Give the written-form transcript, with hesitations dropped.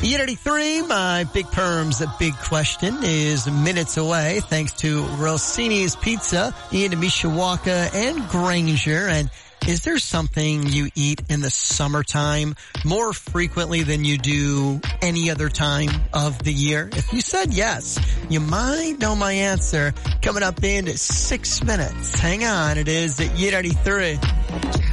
E83, my Big Perm's big question is minutes away thanks to Rossini's Pizza in Mishawaka and Granger. And is there something you eat in the summertime more frequently than you do any other time of the year? If you said yes, you might know my answer coming up in 6 minutes. Hang on, it is E83.